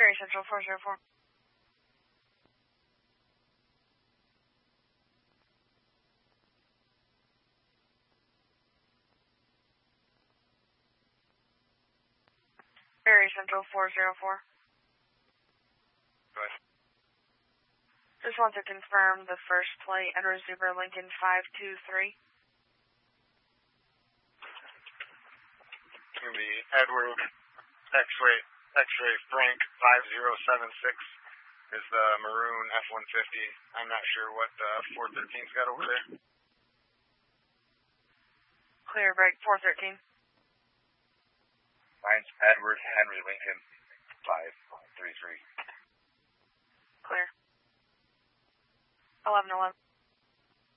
Ferry Central 404. Ferry Central 404. Go ahead. Just want to confirm the first plate, Edward Super Lincoln 523. It's going to be Edward X-ray Frank 5076 is the maroon F-150. I'm not sure what the 413's got over there. Clear break 413. Mine's Edward Henry Lincoln 533. Clear. 1111.